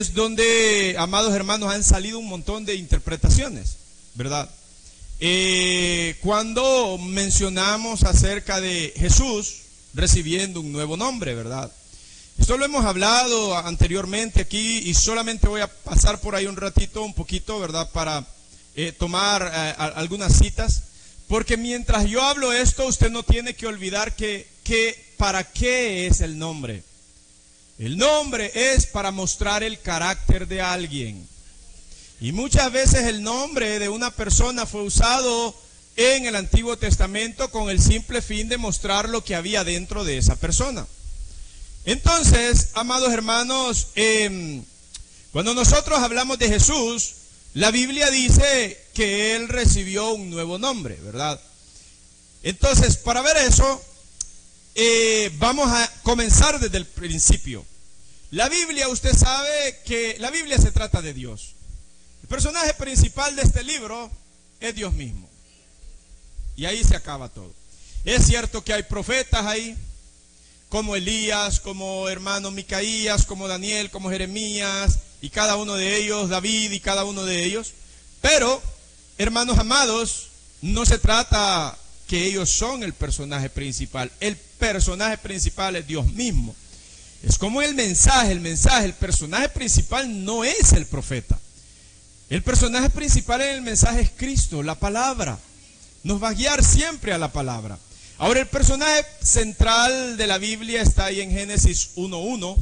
Es donde, amados hermanos, han salido un montón de interpretaciones, ¿verdad? Cuando mencionamos acerca de Jesús recibiendo un nuevo nombre, ¿verdad? Esto lo hemos hablado anteriormente aquí y solamente voy a pasar por ahí un ratito, un poquito, ¿verdad? Para tomar algunas citas, porque mientras yo hablo esto, usted no tiene que olvidar que ¿para qué es el nombre? El nombre es para mostrar el carácter de alguien. Y muchas veces el nombre de una persona fue usado en el Antiguo Testamento con el simple fin de mostrar lo que había dentro de esa persona. Entonces, amados hermanos, cuando nosotros hablamos de Jesús, la Biblia dice que Él recibió un nuevo nombre, ¿verdad? Entonces, para ver eso, vamos a comenzar desde el principio. La Biblia, usted sabe que la Biblia se trata de Dios. El personaje principal de este libro es Dios mismo. Y ahí se acaba todo. Es cierto que hay profetas ahí, como Elías, como hermano Micaías, como Daniel, como Jeremías, y cada uno de ellos, David y cada uno de ellos. Pero, hermanos amados, no se trata que ellos son el personaje principal. El personaje principal es Dios mismo. Es como el mensaje, el personaje principal no es el profeta. El personaje principal en el mensaje es Cristo, la palabra. Nos va a guiar siempre a la palabra. Ahora, el personaje central de la Biblia está ahí en Génesis 1:1,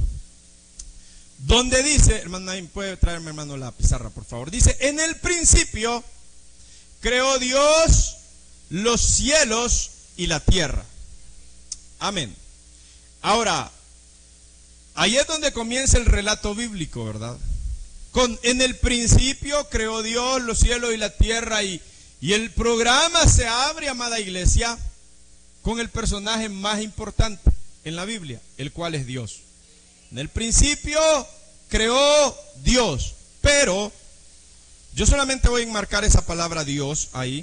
donde dice, hermano, puede traerme, hermano, la pizarra, por favor. Dice, en el principio creó Dios los cielos y la tierra. Amén. Ahora, ahí es donde comienza el relato bíblico, ¿verdad? En el principio creó Dios los cielos y la tierra, y el programa se abre, amada iglesia, con el personaje más importante en la Biblia, el cual es Dios. En el principio creó Dios, pero yo solamente voy a enmarcar esa palabra Dios ahí,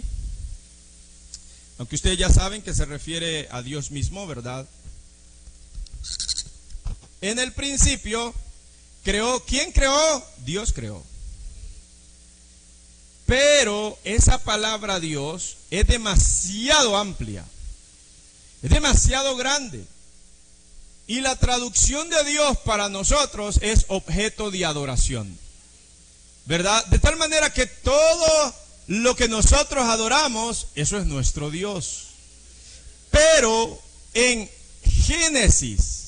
aunque ustedes ya saben que se refiere a Dios mismo, ¿verdad? En el principio creó, ¿quién creó? Dios creó. Pero esa palabra Dios es demasiado amplia, es demasiado grande. Y la traducción de Dios para nosotros es objeto de adoración, ¿verdad? De tal manera que todo lo que nosotros adoramos, eso es nuestro Dios. Pero en Génesis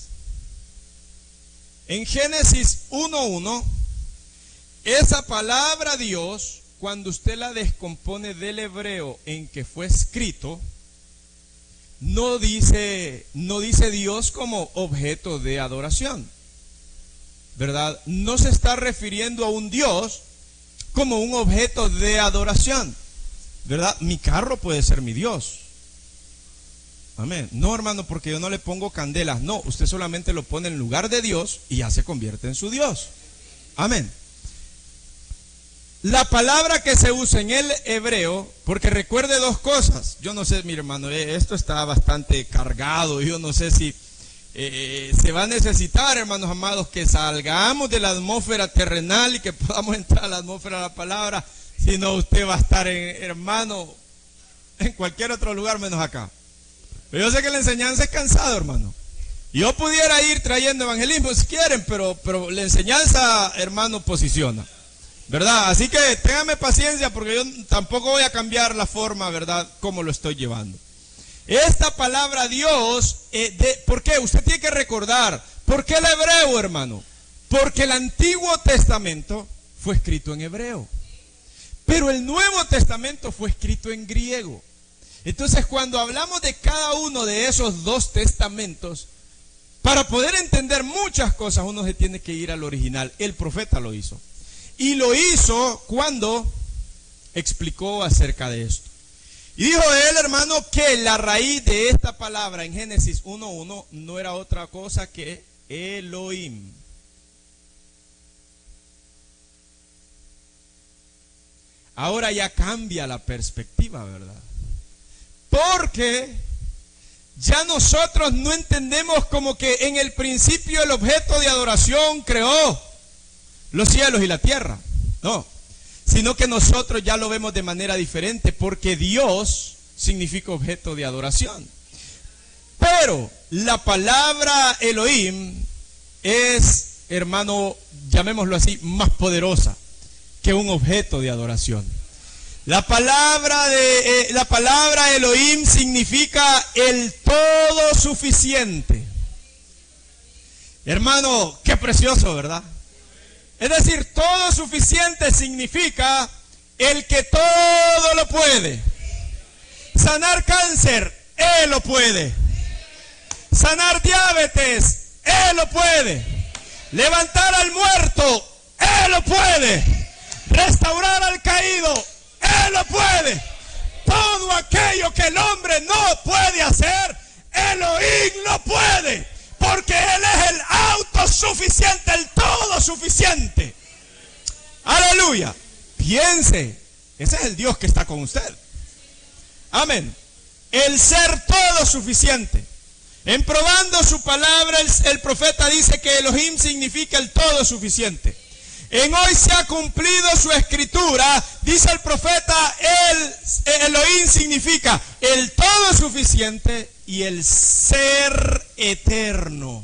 1:1, esa palabra Dios, cuando usted la descompone del hebreo en que fue escrito, no dice Dios como objeto de adoración, ¿verdad? No se está refiriendo a un Dios como un objeto de adoración, ¿verdad? Mi carro puede ser mi Dios. Amén. No, hermano, porque yo no le pongo candelas. No, usted solamente lo pone en lugar de Dios y ya se convierte en su Dios. Amén. La palabra que se usa en el hebreo, porque recuerde dos cosas. Yo no sé, mi hermano, esto está bastante cargado. Yo no sé si se va a necesitar, hermanos amados, que salgamos de la atmósfera terrenal y que podamos entrar a la atmósfera de la palabra. Si no, usted va a estar, hermano, en cualquier otro lugar menos acá. Pero yo sé que la enseñanza es cansada, hermano. Yo pudiera ir trayendo evangelismo si quieren, pero la enseñanza, hermano, posiciona, ¿verdad? Así que téngame paciencia, porque yo tampoco voy a cambiar la forma, ¿verdad?, como lo estoy llevando. Esta palabra Dios, ¿por qué? Usted tiene que recordar, ¿por qué el hebreo, hermano? Porque el Antiguo Testamento fue escrito en hebreo, pero el Nuevo Testamento fue escrito en griego. Entonces, cuando hablamos de cada uno de esos dos testamentos, para poder entender muchas cosas, uno se tiene que ir al original. El profeta lo hizo. Y lo hizo cuando explicó acerca de esto. Y dijo él, hermano, que la raíz de esta palabra en Génesis 1:1 no era otra cosa que Elohim. Ahora ya cambia la perspectiva, ¿verdad? Porque ya nosotros no entendemos como que en el principio el objeto de adoración creó, los cielos y la tierra. No, sino que nosotros ya lo vemos de manera diferente, porque Dios significa objeto de adoración. Pero la palabra Elohim es, hermano, llamémoslo así, más poderosa que un objeto de adoración. La palabra Elohim significa el todo suficiente. Hermano, qué precioso, ¿verdad? Es decir, todo suficiente significa el que todo lo puede. Sanar cáncer, Él lo puede. Sanar diabetes, Él lo puede. Levantar al muerto, Él lo puede. Restaurar al caído, Él lo puede. Todo aquello que el hombre no puede hacer, Elohim lo puede. Porque Él es el autosuficiente, el todo suficiente. Aleluya. Piense, ese es el Dios que está con usted. Amén. El ser todo suficiente. En probando su palabra, el profeta dice que Elohim significa el todo suficiente. En hoy se ha cumplido su escritura, dice el profeta, Elohim significa el todo suficiente y el ser eterno.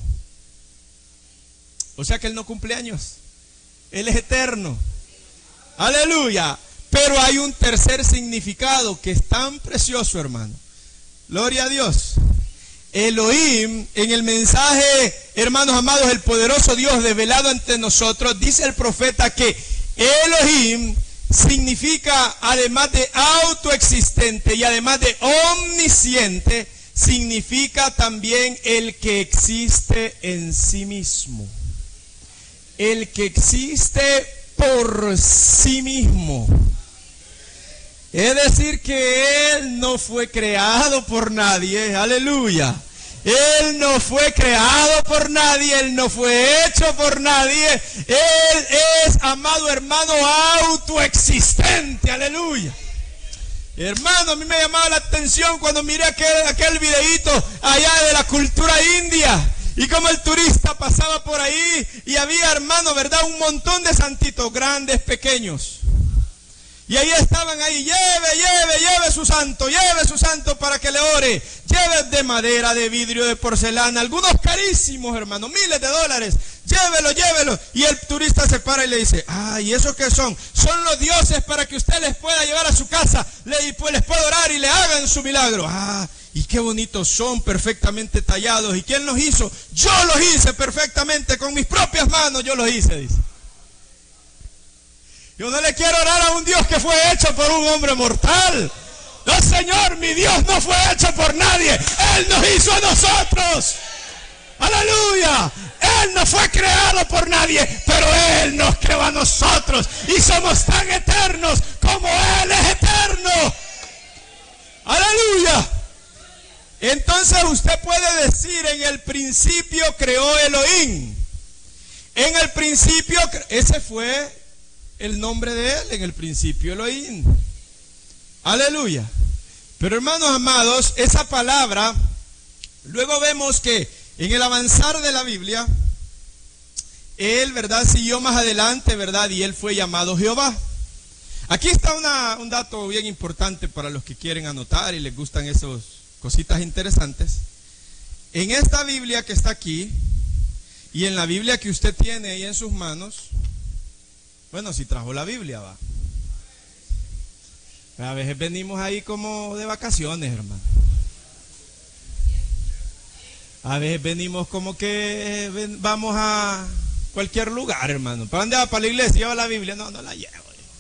O sea que Él no cumple años, Él es eterno. Aleluya. Pero hay un tercer significado que es tan precioso, hermano. Gloria a Dios. Elohim, en el mensaje, hermanos amados, el poderoso Dios develado ante nosotros, dice el profeta que Elohim significa, además de autoexistente y además de omnisciente, significa también el que existe en sí mismo. El que existe por sí mismo. Es decir, que Él no fue creado por nadie, aleluya. Él no fue creado por nadie, Él no fue hecho por nadie. Él es, amado hermano, autoexistente, aleluya. Hermano, a mí me llamaba la atención cuando miré aquel videíto allá de la cultura india. Y como el turista pasaba por ahí y había, hermano, ¿verdad? Un montón de santitos, grandes, pequeños. Y ahí estaban ahí, lleve su santo para que le ore. Lleve de madera, de vidrio, de porcelana, algunos carísimos, hermano, miles de dólares. Llévelo. Y el turista se para y le dice, ¿y esos qué son? Son los dioses para que usted les pueda llevar a su casa, les pueda orar y le hagan su milagro. Y qué bonitos son, perfectamente tallados. ¿Y quién los hizo? Yo los hice perfectamente, con mis propias manos yo los hice, dice. Yo no le quiero orar a un Dios que fue hecho por un hombre mortal. No, Señor, mi Dios no fue hecho por nadie. Él nos hizo a nosotros. Aleluya. Él no fue creado por nadie, pero Él nos creó a nosotros. Y somos tan eternos como Él es eterno. Aleluya. Entonces usted puede decir, en el principio creó Elohim. En el principio, ese fue el nombre de Él, en el principio Elohim. Aleluya. Pero hermanos amados, esa palabra, luego vemos que en el avanzar de la Biblia, Él, ¿verdad?, siguió más adelante, ¿verdad?, y Él fue llamado Jehová. Aquí está un dato bien importante para los que quieren anotar y les gustan esas cositas interesantes. En esta Biblia que está aquí, y en la Biblia que usted tiene ahí en sus manos, bueno, si trajo la Biblia, va. A veces venimos ahí como de vacaciones, hermano. A veces venimos como que vamos a cualquier lugar, hermano. ¿Para dónde va? ¿Para la iglesia? ¿Lleva la Biblia? No, no la llevo.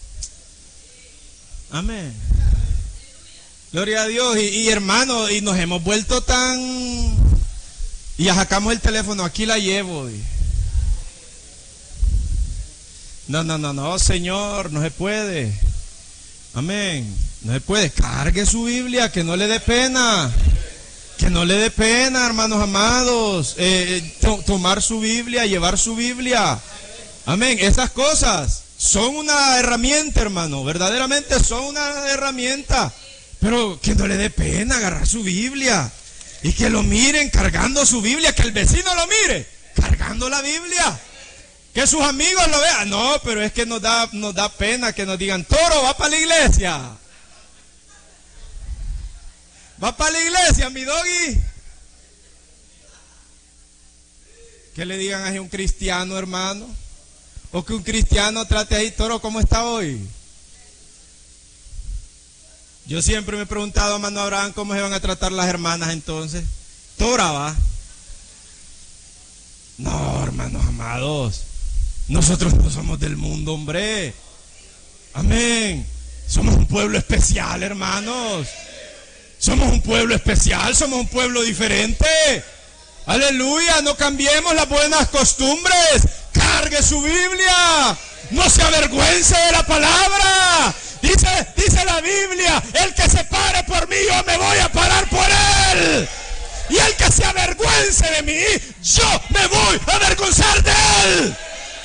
Amén. Gloria a Dios. Y hermano, y nos hemos vuelto tan... Y ya sacamos el teléfono, aquí la llevo. No, Señor, no se puede. Amén. No se puede. Cargue su Biblia, que no le dé pena. Que no le dé pena, hermanos amados. Tomar su Biblia, llevar su Biblia. Amén. Esas cosas son una herramienta, hermano. Verdaderamente son una herramienta. Pero que no le dé pena agarrar su Biblia. Y que lo miren cargando su Biblia. Que el vecino lo mire cargando la Biblia. Que sus amigos lo vean. No, pero es que nos da pena que nos digan, Toro, va para la iglesia. Va para la iglesia, mi doggy. Que le digan a un cristiano, hermano. O que un cristiano trate ahí, Toro, ¿cómo está hoy? Yo siempre me he preguntado a Mano Abraham cómo se van a tratar las hermanas entonces. Tora va. No, hermanos amados. Nosotros no somos del mundo, hombre. Amén. Somos un pueblo especial, hermanos. Somos un pueblo especial, somos un pueblo diferente. Aleluya, no cambiemos las buenas costumbres. Cargue su Biblia. No se avergüence de la palabra. Dice la Biblia, el que se pare por mí, yo me voy a parar por él. Y el que se avergüence de mí, yo me voy a avergonzar de él.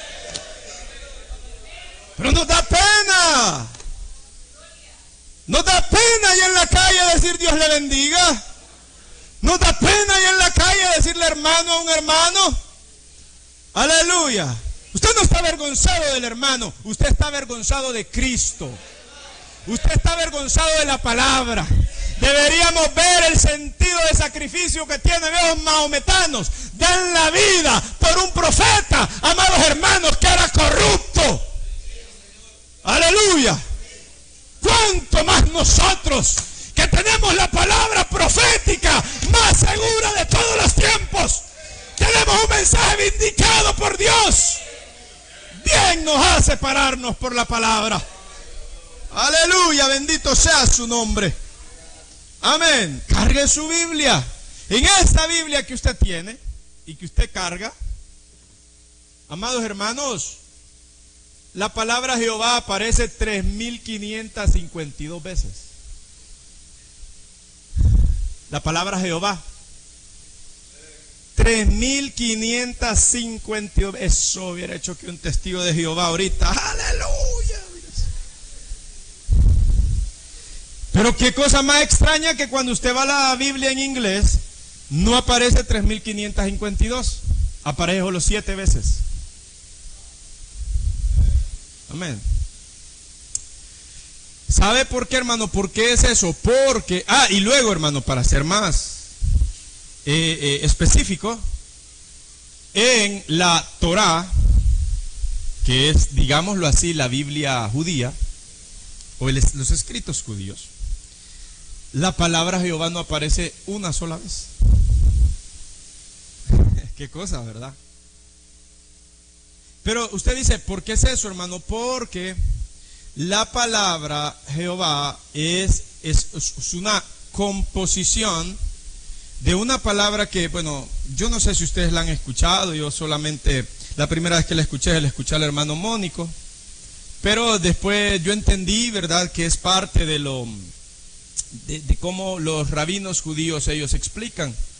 Pero nos da pena. Nos da pena y en la calle decir Dios le bendiga. Nos da pena y en la calle decirle hermano a un hermano. Aleluya. Usted no está avergonzado del hermano, usted está avergonzado de Cristo. Usted está avergonzado de la palabra. Deberíamos ver el sentido de sacrificio que tienen esos mahometanos. Dan la vida por un profeta, amados hermanos, que era corrupto. Aleluya. ¿Cuánto más nosotros que tenemos la palabra profética más segura de todos los tiempos? Tenemos un mensaje vindicado por Dios. Bien nos hace pararnos por la palabra. Aleluya, bendito sea su nombre. Amén. Cargue su Biblia. En esta Biblia que usted tiene y que usted carga, amados hermanos, la palabra Jehová aparece 3552 veces. La palabra Jehová 3552. Eso hubiera hecho que un testigo de Jehová ahorita. Aleluya. Pero qué cosa más extraña que cuando usted va a la Biblia en inglés, no aparece 3552, aparece solo 7 veces. Amén. ¿Sabe por qué, hermano? ¿Por qué es eso? Porque, y luego, hermano, para ser más específico, en la Torá, que es, digámoslo así, la Biblia judía, o los escritos judíos, la palabra Jehová no aparece una sola vez. Qué cosa, ¿verdad? Pero usted dice, ¿por qué es eso, hermano? Porque la palabra Jehová es una composición de una palabra que, bueno, yo no sé si ustedes la han escuchado. Yo solamente, la primera vez que la escuché al hermano Mónico, pero después yo entendí, ¿verdad?, que es parte de cómo los rabinos judíos ellos explican.